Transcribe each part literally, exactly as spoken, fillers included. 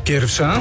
Pierwsza.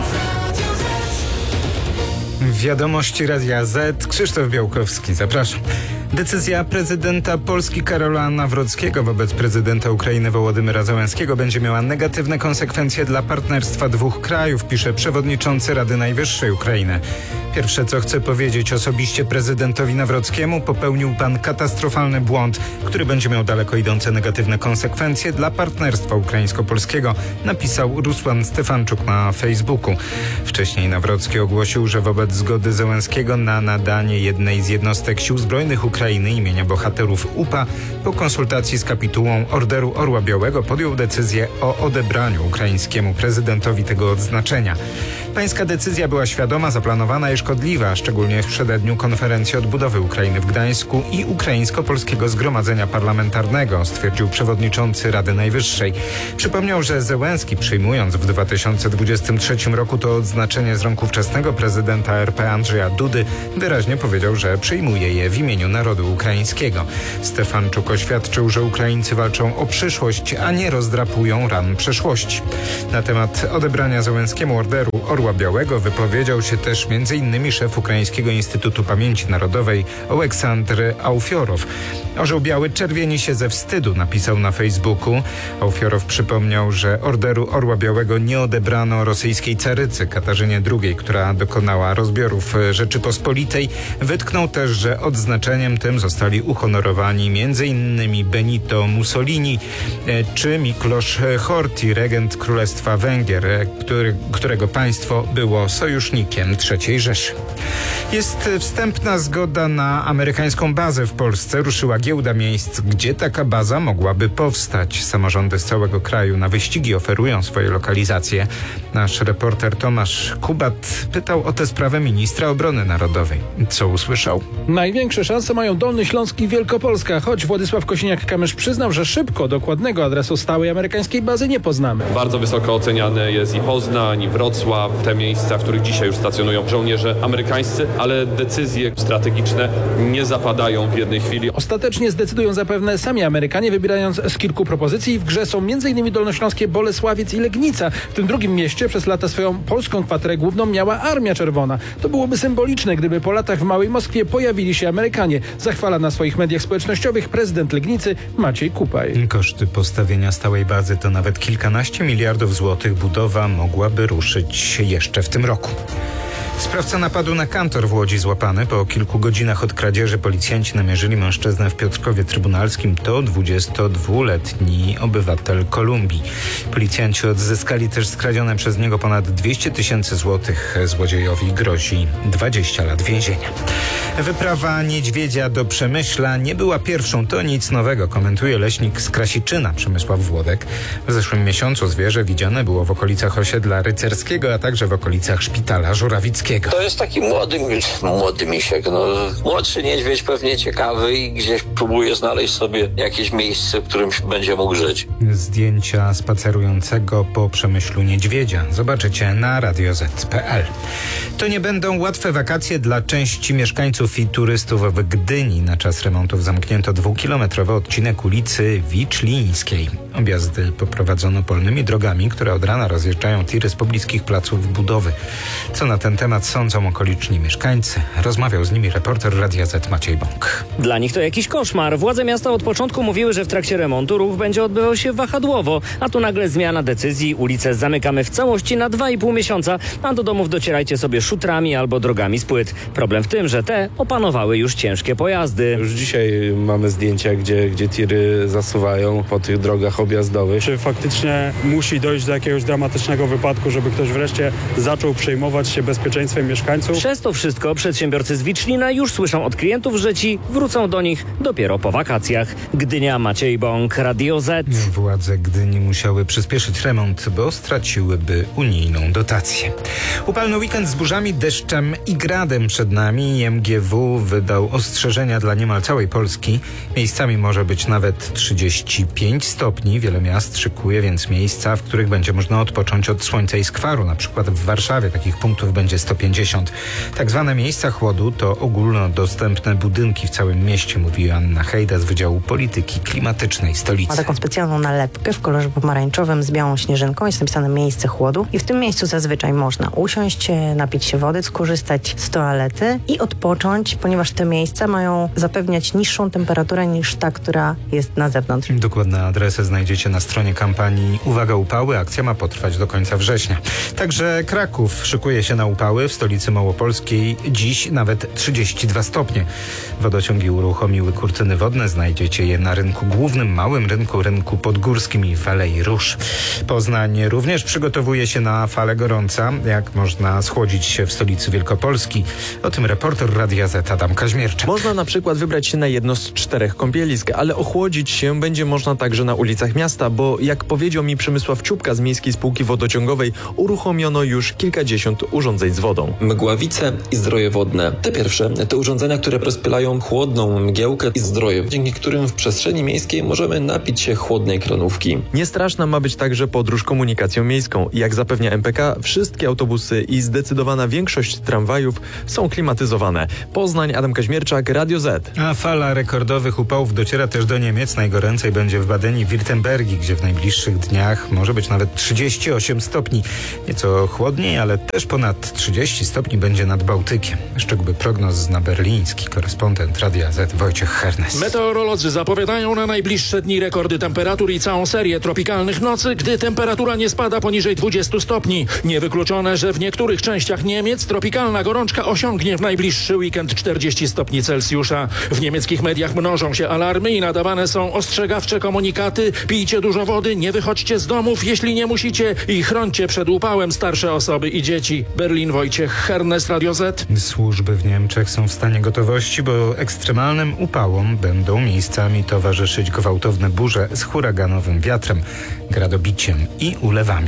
Wiadomości Radia Z. Krzysztof Białkowski, zapraszam. Decyzja prezydenta Polski Karola Nawrockiego wobec prezydenta Ukrainy Wołodymyra Zełenskiego będzie miała negatywne konsekwencje dla partnerstwa dwóch krajów, pisze przewodniczący Rady Najwyższej Ukrainy. Pierwsze, co chcę powiedzieć osobiście prezydentowi Nawrockiemu, popełnił pan katastrofalny błąd, który będzie miał daleko idące negatywne konsekwencje dla partnerstwa ukraińsko-polskiego, napisał Rusłan Stefanczuk na Facebooku. Wcześniej Nawrocki ogłosił, że wobec zgody Zełenskiego na nadanie jednej z jednostek Sił Zbrojnych Ukrainy imienia bohaterów U P A po konsultacji z kapitułą Orderu Orła Białego podjął decyzję o odebraniu ukraińskiemu prezydentowi tego odznaczenia. Pańska decyzja była świadoma, zaplanowana i szkodliwa, szczególnie w przededniu konferencji odbudowy Ukrainy w Gdańsku i Ukraińsko-Polskiego Zgromadzenia Parlamentarnego, stwierdził przewodniczący Rady Najwyższej. Przypomniał, że Zełenski, przyjmując w dwa tysiące dwudziestym trzecim roku to odznaczenie z rąk ówczesnego prezydenta R P Andrzeja Dudy, wyraźnie powiedział, że przyjmuje je w imieniu narodu ukraińskiego. Stefanczuk oświadczył, że Ukraińcy walczą o przyszłość, a nie rozdrapują ran przeszłości. Na temat odebrania Zełenskiemu orderu Orła Białego wypowiedział się też m.in. szef Ukraińskiego Instytutu Pamięci Narodowej Oleksandr Aufiorow. Orzeł Biały czerwieni się ze wstydu, napisał na Facebooku. Aufiorow przypomniał, że orderu Orła Białego nie odebrano rosyjskiej carycy Katarzynie drugiej, która dokonała rozbiorów Rzeczypospolitej. Wytknął też, że odznaczeniem tym zostali uhonorowani m.in. Benito Mussolini czy Miklosz Horthy, regent Królestwa Węgier, który, którego państwo było sojusznikiem trzeciej Rzeszy. Jest wstępna zgoda na amerykańską bazę w Polsce. Ruszyła giełda miejsc, gdzie taka baza mogłaby powstać. Samorządy z całego kraju na wyścigi oferują swoje lokalizacje. Nasz reporter Tomasz Kubat pytał o tę sprawę ministra obrony narodowej. Co usłyszał? Największe szanse mają Dolny Śląsk i Wielkopolska, choć Władysław Kosiniak-Kamysz przyznał, że szybko dokładnego adresu stałej amerykańskiej bazy nie poznamy. Bardzo wysoko oceniane jest i Poznań, i Wrocław, te miejsca, w których dzisiaj już stacjonują żołnierze amerykańscy, ale decyzje strategiczne nie zapadają w jednej chwili. Ostatecznie zdecydują zapewne sami Amerykanie, wybierając z kilku propozycji. W grze są m.in. dolnośląskie Bolesławiec i Legnica. W tym drugim mieście przez lata swoją polską kwaterę główną miała Armia Czerwona. To byłoby symboliczne, gdyby po latach w Małej Moskwie pojawili się Amerykanie. Zachwala na swoich mediach społecznościowych prezydent Legnicy Maciej Kupaj. Koszty postawienia stałej bazy to nawet kilkanaście miliardów złotych. Budowa mogłaby ruszyć jeszcze w tym roku. Sprawca napadu na kantor w Łodzi złapany. Po kilku godzinach od kradzieży policjanci namierzyli mężczyznę w Piotrkowie Trybunalskim. To dwudziestodwuletni obywatel Kolumbii. Policjanci odzyskali też skradzione przez niego ponad dwieście tysięcy złotych. Złodziejowi grozi dwadzieścia lat więzienia. Wyprawa niedźwiedzia do Przemyśla nie była pierwszą. To nic nowego, komentuje leśnik z Krasiczyna, Przemysław Włodek. W zeszłym miesiącu zwierzę widziane było w okolicach osiedla rycerskiego, a także w okolicach szpitala Żurawickiego. To jest taki młody, młody misiek, no, młodszy niedźwiedź, pewnie ciekawy i gdzieś próbuje znaleźć sobie jakieś miejsce, w którym będzie mógł żyć. Zdjęcia spacerującego po Przemyślu niedźwiedzia zobaczycie na radio zet kropka pe el. To nie będą łatwe wakacje dla części mieszkańców i turystów w Gdyni. Na czas remontów zamknięto dwukilometrowy odcinek ulicy Wiczlińskiej. Objazdy poprowadzono polnymi drogami, które od rana rozjeżdżają tiry z pobliskich placów budowy. Co na ten temat sądzą okoliczni mieszkańcy? Rozmawiał z nimi reporter Radia Z Maciej Bąk. Dla nich to jakiś koszmar. Władze miasta od początku mówiły, że w trakcie remontu ruch będzie odbywał się wahadłowo, a tu nagle zmiana decyzji. Ulice zamykamy w całości na dwa i pół miesiąca, a do domów docierajcie sobie szutrami albo drogami z płyt. Problem w tym, że te opanowały już ciężkie pojazdy. Już dzisiaj mamy zdjęcia, gdzie, gdzie tiry zasuwają po tych drogach objazdowych. Czy faktycznie musi dojść do jakiegoś dramatycznego wypadku, żeby ktoś wreszcie zaczął przejmować się bezpieczeństwem mieszkańców? Przez to wszystko przedsiębiorcy z Wiczlina już słyszą od klientów, że ci wrócą do nich dopiero po wakacjach. Gdynia, Maciej Bąk, Radio Z. Władze Gdyni musiały przyspieszyć remont, bo straciłyby unijną dotację. Upalny weekend z burzami, deszczem i gradem przed nami. M G W wydał ostrzeżenia dla niemal całej Polski. Miejscami może być nawet trzydzieści pięć stopni. Wiele miast szykuje więc miejsca, w których będzie można odpocząć od słońca i skwaru. Na przykład w Warszawie takich punktów będzie sto sto pięćdziesiąt. Tak zwane miejsca chłodu to ogólnodostępne budynki w całym mieście, mówi Anna Hejda z Wydziału Polityki Klimatycznej Ma stolicy. taką specjalną nalepkę w kolorze pomarańczowym z białą śnieżynką. Jest napisane miejsce chłodu i w tym miejscu zazwyczaj można usiąść, napić się wody, skorzystać z toalety i odpocząć, ponieważ te miejsca mają zapewniać niższą temperaturę niż ta, która jest na zewnątrz. Dokładne adresy znajdziecie na stronie kampanii Uwaga Upały. Akcja ma potrwać do końca września. Także Kraków szykuje się na upały. W stolicy małopolskiej dziś nawet trzydzieści dwa stopnie. Wodociągi uruchomiły kurtyny wodne. Znajdziecie je na rynku głównym, małym rynku, rynku podgórskim i w Alei Róż. Poznań również przygotowuje się na falę gorąca. Jak można schłodzić się w stolicy Wielkopolski? O tym reporter Radia Z Adam Kaźmierczak. Można na przykład wybrać się na jedno z czterech kąpielisk, ale ochłodzić się będzie można także na ulicach miasta, bo jak powiedział mi Przemysław Ciupka z Miejskiej Spółki Wodociągowej, uruchomiono już kilkadziesiąt urządzeń z wodą. Mgławice i zdroje wodne. Te pierwsze to urządzenia, które rozpylają chłodną mgiełkę i zdroje, dzięki którym w przestrzeni miejskiej możemy napić się chłodnej kranówki. Niestraszna ma być także podróż komunikacją miejską. Jak zapewnia M P K, wszystkie autobusy i zdecydowana większość tramwajów są klimatyzowane. Poznań, Adam Kaźmierczak, Radio Z. A fala rekordowych upałów dociera też do Niemiec. Najgoręcej będzie w Badeni-Wirtembergi, gdzie w najbliższych dniach może być nawet trzydzieści osiem stopni. Nieco chłodniej, ale też ponad trzydzieści stopni będzie nad Bałtykiem. Szczegóły prognoz zna berliński korespondent Radia Z Wojciech Hernes. Meteorolodzy zapowiadają na najbliższe dni rekordy temperatur i całą serię tropikalnych nocy, gdy temperatura nie spada poniżej dwudziestu stopni. Niewykluczone, że w niektórych częściach Niemiec tropikalna gorączka osiągnie w najbliższy weekend czterdzieści stopni Celsjusza. W niemieckich mediach mnożą się alarmy i nadawane są ostrzegawcze komunikaty: pijcie dużo wody, nie wychodźcie z domów, jeśli nie musicie, i chrońcie przed upałem starsze osoby i dzieci. Berlin, Wojciech Hernes, Radio Z. Służby w Niemczech są w stanie gotowości, bo ekstremalnym upałom będą miejscami towarzyszyć gwałtowne burze z huraganowym wiatrem, gradobiciem i ulewami.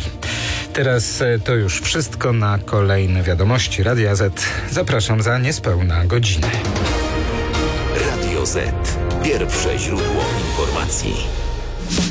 Teraz e, to już wszystko. Na kolejne wiadomości Radia Z zapraszam za niespełna godzinę. Radio Z. Pierwsze źródło informacji.